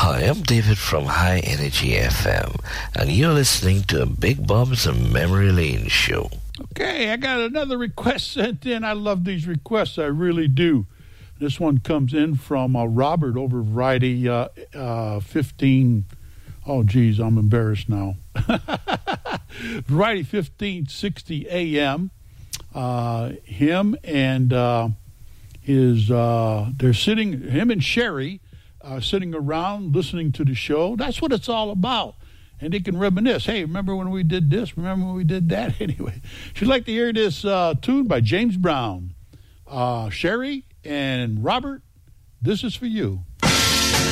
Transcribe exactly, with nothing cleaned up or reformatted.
Hi, I'm David from High Energy F M, and you're listening to Big Bob's Memory Lane Show. Okay, I got another request sent in. I love these requests. I really do. This one comes in from uh, Robert over Variety uh, uh, fifteen. Oh, geez, I'm embarrassed now. Variety fifteen sixty A M. Uh, him and uh, his, uh, they're sitting, him and Sherry, uh, sitting around listening to the show. That's what it's all about. And they can reminisce. Hey, remember when we did this? Remember when we did that? Anyway, she'd like to hear this uh, tune by James Brown. Uh, Sherry and Robert, this is for you.